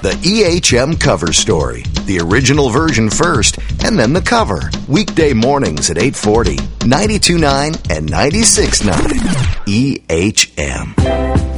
The EHM Cover Story. The original version first, and then the cover. Weekday mornings at 8:40. 92.9 and 96.9. EHM.